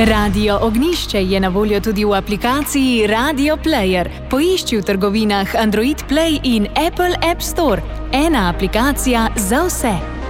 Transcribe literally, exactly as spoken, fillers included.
Radio Ognjišče je na voljo tudi v aplikaciji Radio Player. Poišči v trgovinah Android Play in Apple App Store. Ena aplikacija za vse.